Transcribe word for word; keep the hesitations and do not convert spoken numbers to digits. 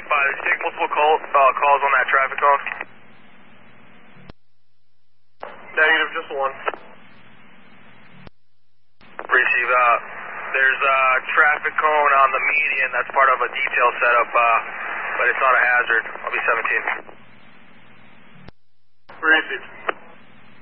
five, did you take multiple call, uh, calls on that traffic cone? Negative, just one. Receive, uh, there's a traffic cone on the median. That's part of a detail setup, uh, but it's not a hazard. I'll be seventeen. Received.